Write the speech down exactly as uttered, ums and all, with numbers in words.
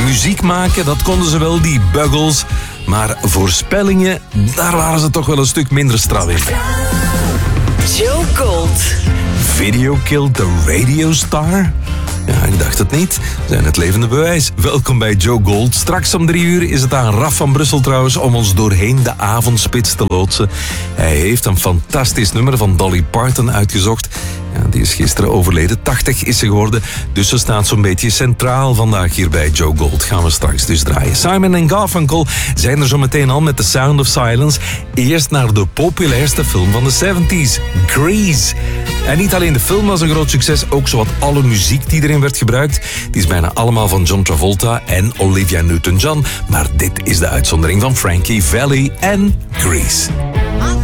Muziek maken, dat konden ze wel, die Buggles. Maar voorspellingen, daar waren ze toch wel een stuk minder strak in. Joe Gold. Video killed the radio star? Ja, ik dacht het niet. We zijn het levende bewijs. Welkom bij Joe Gold. Straks om drie uur is het aan Raf van Brussel trouwens om ons doorheen de avondspits te loodsen. Hij heeft een fantastisch nummer van Dolly Parton uitgezocht. Ja, die is gisteren overleden. tachtig is ze geworden. Dus ze staat zo'n beetje centraal vandaag hier bij Joe Gold. Gaan we straks dus draaien. Simon en Garfunkel zijn er zo meteen al met The Sound of Silence. Eerst naar de populairste film van de zeventig, Grease. En niet alleen de film was een groot succes, ook zowat alle muziek die erin werd gebruikt. Die is bijna allemaal van John Travolta en Olivia Newton-John. Maar dit is de uitzondering van Frankie Valli en Grease.